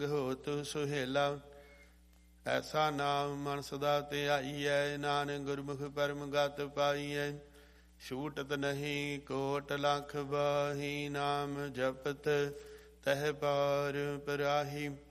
ਹੋਤ ਸੁਹੇਲਾ। ਐਸਾ ਨਾਮ ਮਨ ਸਦਾ ਧਿਆਈਐ, ਨਾਨਕ ਗੁਰਮੁਖ ਪਰਮ ਗਤ ਪਾਈਐ। ਛੂਟਤ ਨਹੀਂ ਕੋਟ ਲੱਖ ਬਾਹੀ, ਨਾਮ ਜਪਤ ਤਹ ਪਾਰ ਪਰਾਹੀ।